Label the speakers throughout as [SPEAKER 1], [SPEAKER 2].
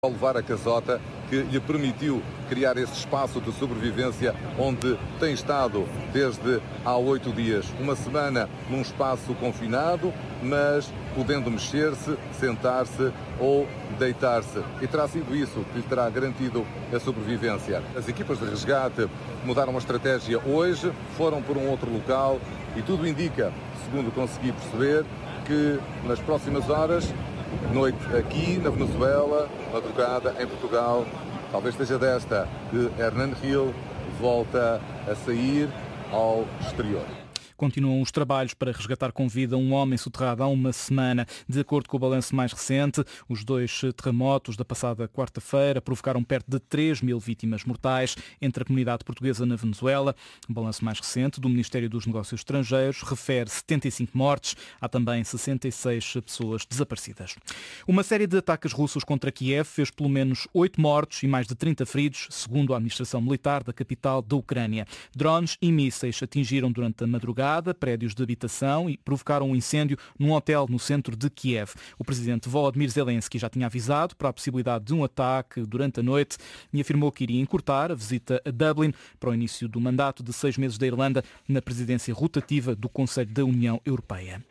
[SPEAKER 1] Ao levar a casota que lhe permitiu criar esse espaço de sobrevivência onde tem estado desde há 8 dias. Uma semana num espaço confinado, mas podendo mexer-se, sentar-se ou deitar-se. E terá sido isso que lhe terá garantido a sobrevivência. As equipas de resgate mudaram a estratégia hoje, foram por um outro local e tudo indica, segundo consegui perceber, que nas próximas horas, noite aqui na Venezuela, madrugada em Portugal, talvez seja desta que Hernan Gil volta a sair ao exterior.
[SPEAKER 2] Continuam os trabalhos para resgatar com vida um homem soterrado há uma semana. De acordo com o balanço mais recente, os 2 terremotos da passada quarta-feira provocaram perto de 3.000 vítimas mortais entre a comunidade portuguesa na Venezuela. O balanço mais recente do Ministério dos Negócios Estrangeiros refere 75 mortes. Há também 66 pessoas desaparecidas. Uma série de ataques russos contra Kiev fez pelo menos 8 mortos e mais de 30 feridos, segundo a administração militar da capital da Ucrânia. Drones e mísseis atingiram durante a madrugada prédios de habitação e provocaram um incêndio num hotel no centro de Kiev. O presidente Volodymyr Zelensky já tinha avisado para a possibilidade de um ataque durante a noite e afirmou que iria encurtar a visita a Dublin para o início do mandato de 6 meses da Irlanda na presidência rotativa do Conselho da União Europeia.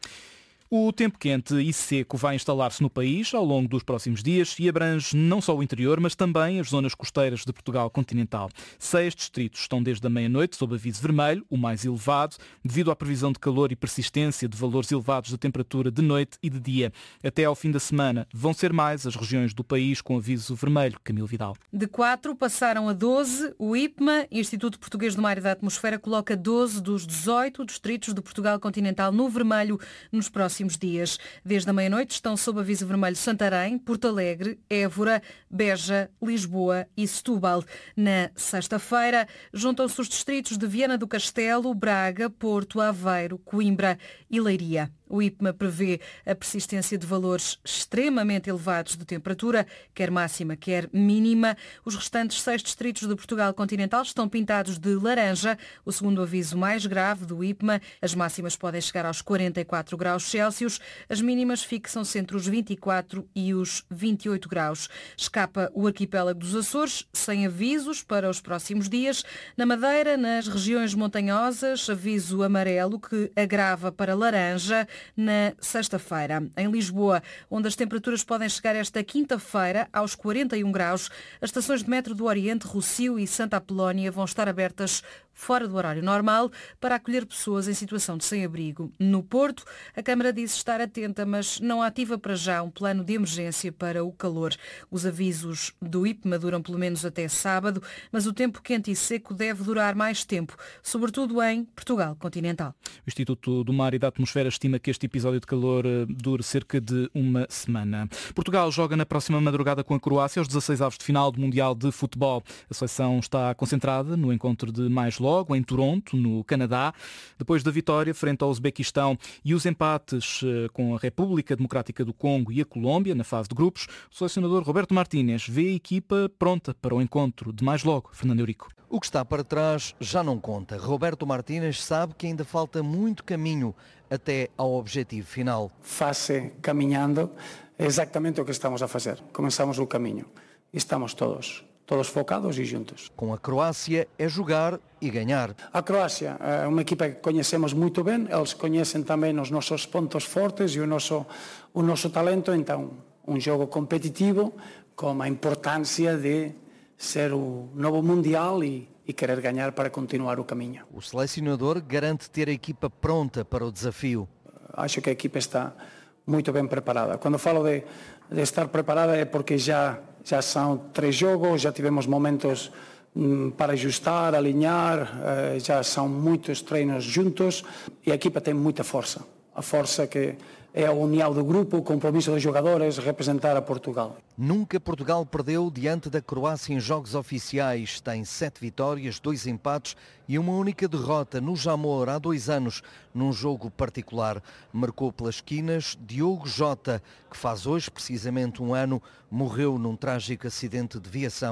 [SPEAKER 2] O tempo quente e seco vai instalar-se no país ao longo dos próximos dias e abrange não só o interior, mas também as zonas costeiras de Portugal continental. 6 distritos estão desde a meia-noite sob aviso vermelho, o mais elevado, devido à previsão de calor e persistência de valores elevados de temperatura de noite e de dia. Até ao fim da semana vão ser mais as regiões do país com aviso vermelho. Camilo Vidal.
[SPEAKER 3] De 4 passaram a 12. O IPMA, Instituto Português do Mar e da Atmosfera, coloca 12 dos 18 distritos de Portugal continental no vermelho nos próximos dias. Desde a meia-noite estão sob aviso vermelho Santarém, Porto Alegre, Évora, Beja, Lisboa e Setúbal. Na sexta-feira, juntam-se os distritos de Viana do Castelo, Braga, Porto, Aveiro, Coimbra e Leiria. O IPMA prevê a persistência de valores extremamente elevados de temperatura, quer máxima, quer mínima. Os restantes 6 distritos de Portugal continental estão pintados de laranja, o segundo aviso mais grave do IPMA. As máximas podem chegar aos 44 graus Celsius, as mínimas fixam-se entre os 24 e os 28 graus. Escapa o arquipélago dos Açores, sem avisos para os próximos dias. Na Madeira, nas regiões montanhosas, aviso amarelo que agrava para laranja na sexta-feira. Em Lisboa, onde as temperaturas podem chegar esta quinta-feira aos 41 graus, as estações de metro do Oriente, Rossio e Santa Apolónia vão estar abertas fora do horário normal para acolher pessoas em situação de sem-abrigo. No Porto, a Câmara diz estar atenta, mas não ativa para já um plano de emergência para o calor. Os avisos do IPMA duram pelo menos até sábado, mas o tempo quente e seco deve durar mais tempo, sobretudo em Portugal continental.
[SPEAKER 2] O Instituto do Mar e da Atmosfera estima que este episódio de calor dure cerca de uma semana. Portugal joga na próxima madrugada com a Croácia aos 16 avos de final do Mundial de Futebol. A seleção está concentrada no encontro de mais logo, em Toronto, no Canadá, depois da vitória frente ao Uzbequistão e os empates com a República Democrática do Congo e a Colômbia na fase de grupos. O selecionador Roberto Martínez vê a equipa pronta para o encontro de mais logo. Fernando Eurico.
[SPEAKER 4] O que está para trás já não conta. Roberto Martínez sabe que ainda falta muito caminho até ao objetivo final.
[SPEAKER 5] Fase caminhando é exatamente o que estamos a fazer. Começamos o caminho e estamos todos focados e juntos.
[SPEAKER 4] Com a Croácia é jogar e ganhar.
[SPEAKER 5] A Croácia é uma equipa que conhecemos muito bem, eles conhecem também os nossos pontos fortes e o nosso talento, então um jogo competitivo com a importância de ser o novo Mundial e querer ganhar para continuar o caminho.
[SPEAKER 4] O selecionador garante ter a equipa pronta para o desafio.
[SPEAKER 5] Acho que a equipa está muito bem preparada. Quando falo de estar preparada é porque já são 3 jogos, já tivemos momentos para ajustar, alinhar, já são muitos treinos juntos e a equipa tem muita força. A força que é a união do grupo, o compromisso dos jogadores, representar a Portugal.
[SPEAKER 4] Nunca Portugal perdeu diante da Croácia em jogos oficiais. Tem 7 vitórias, 2 empates e uma única derrota no Jamor há 2 anos, num jogo particular. Marcou pelas esquinas Diogo Jota, que faz hoje precisamente um ano, morreu num trágico acidente de viação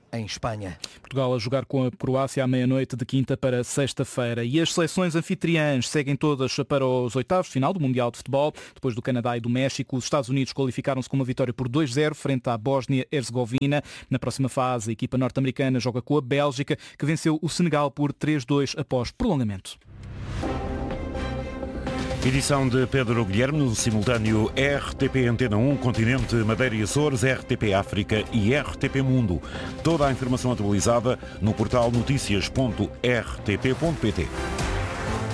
[SPEAKER 4] em Espanha.
[SPEAKER 2] Portugal a jogar com a Croácia à meia-noite de quinta para sexta-feira. E as seleções anfitriãs seguem todas para os oitavos de final do Mundial de Futebol. Depois do Canadá e do México, os Estados Unidos qualificaram-se com uma vitória por 2-0 frente à Bósnia-Herzegovina. Na próxima fase, a equipa norte-americana joga com a Bélgica, que venceu o Senegal por 3-2 após prolongamento.
[SPEAKER 6] Edição de Pedro Guilherme, no simultâneo RTP Antena 1, Continente, Madeira e Açores, RTP África e RTP Mundo. Toda a informação atualizada no portal noticias.rtp.pt.